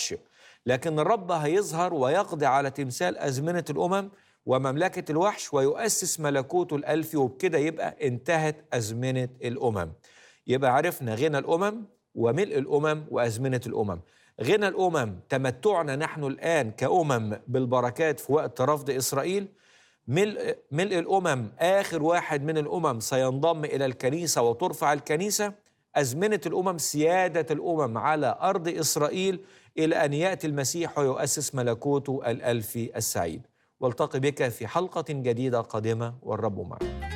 الوحش، لكن الرب هيظهر ويقضي على تمثال أزمنة الأمم ومملكة الوحش ويؤسس ملكوته الألفي، وبكده يبقى انتهت أزمنة الأمم. يبقى عرفنا غنى الأمم وملء الأمم وأزمنة الأمم. غنى الأمم تمتعنا نحن الآن كأمم بالبركات في وقت رفض إسرائيل. ملء الأمم آخر واحد من الأمم سينضم إلى الكنيسة وترفع الكنيسة. أزمنة الأمم سيادة الأمم على أرض إسرائيل إلى أن يأتي المسيح ويؤسس ملكوته الألفي السعيد. والتقي بك في حلقة جديدة قادمة، والرب معك.